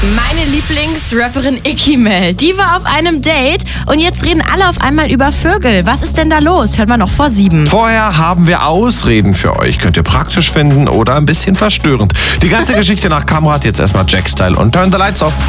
Meine Lieblingsrapperin Ikimel, die war auf einem Date und jetzt reden alle auf einmal über Vögel. Was ist denn da los? Hört man noch vor 7. Vorher haben wir Ausreden für euch. Könnt ihr praktisch finden oder ein bisschen verstörend. Die ganze Geschichte nach Kamrat, jetzt erstmal Jack-Style und Turn the Lights Off.